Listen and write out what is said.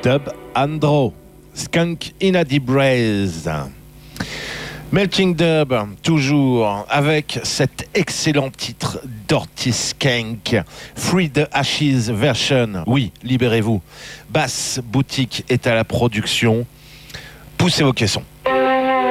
Dub Andro, Skunk in a Deep Braze. Melting Dub, toujours avec cet excellent titre Dirty Skank, Free the Ashes version. Oui, libérez-vous. Bass Boutique est à la production. Poussez vos caissons.